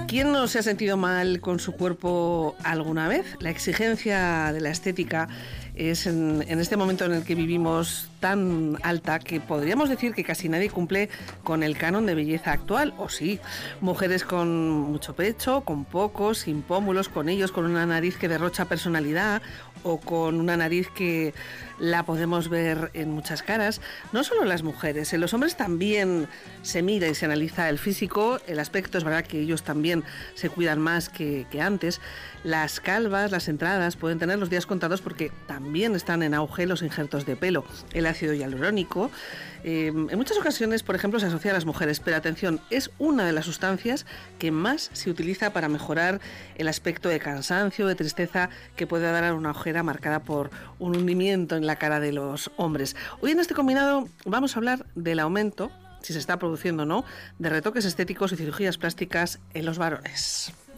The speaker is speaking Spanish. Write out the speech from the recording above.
¿Quién no se ha sentido mal con su cuerpo alguna vez? La exigencia de la estética es en este momento en el que vivimos tan alta que podríamos decir que casi nadie cumple con el canon de belleza actual, o sí, mujeres con mucho pecho, con pocos, sin pómulos, con ellos, con una nariz que derrocha personalidad o con una nariz que la podemos ver en muchas caras. No solo las mujeres, en los hombres también se mira y se analiza el físico, el aspecto, es verdad que ellos también se cuidan más que antes. Las calvas, las entradas pueden tener los días contados porque también están en auge los injertos de pelo. El ácido hialurónico, en muchas ocasiones, por ejemplo, se asocia a las mujeres, pero atención, es una de las sustancias que más se utiliza para mejorar el aspecto de cansancio, de tristeza que puede dar a una ojera marcada por un hundimiento en la cara de los hombres. Hoy en este combinado vamos a hablar del aumento, si se está produciendo o no, de retoques estéticos y cirugías plásticas en los varones.